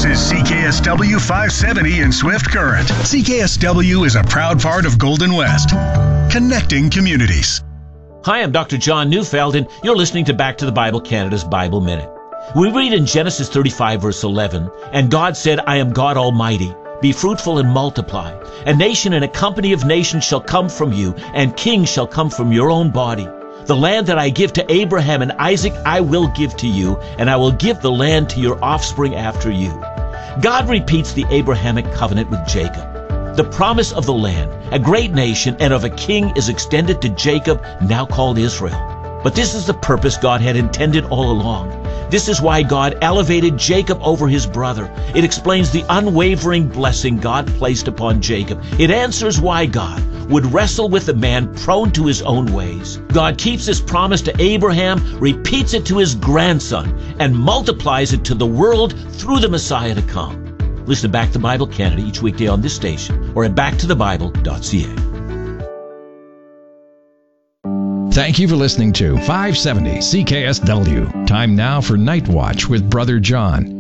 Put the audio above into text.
is CKSW 570 in Swift Current. CKSW is a proud part of Golden West, connecting communities. Hi, I'm Dr. John Neufeld, and you're listening to Back to the Bible Canada's Bible Minute. We read in Genesis 35, verse 11, "And God said, I am God Almighty. Be fruitful and multiply. A nation and a company of nations shall come from you, and kings shall come from your own body. The land that I give to Abraham and Isaac I will give to you, and I will give the land to your offspring after you." God repeats the Abrahamic covenant with Jacob. The promise of the land, a great nation, and of a king is extended to Jacob, now called Israel. But this is the purpose God had intended all along. This is why God elevated Jacob over his brother. It explains the unwavering blessing God placed upon Jacob. It answers why God would wrestle with a man prone to his own ways. God keeps his promise to Abraham, repeats it to his grandson, and multiplies it to the world through the Messiah to come. Listen to Back to the Bible Canada each weekday on this station or at backtothebible.ca. Thank you for listening to 570 CKSW. Time now for Night Watch with Brother John.